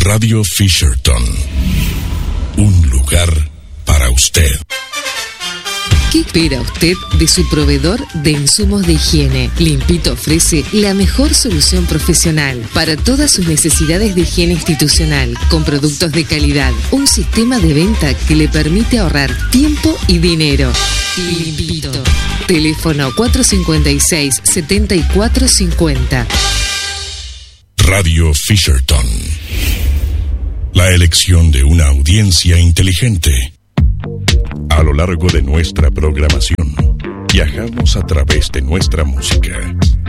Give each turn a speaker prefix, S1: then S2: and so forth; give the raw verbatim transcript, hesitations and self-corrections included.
S1: Radio Fisherton. Un lugar para usted.
S2: ¿Qué espera usted de su proveedor de insumos de higiene? Limpito ofrece la mejor solución profesional para todas sus necesidades de higiene institucional, con productos de calidad. Un sistema de venta que le permite ahorrar tiempo y dinero. Limpito. Teléfono cuatro cinco seis, siete cuatro cinco cero.
S1: Radio Fisherton. La elección de una audiencia inteligente. A lo largo de nuestra programación, viajamos a través de nuestra música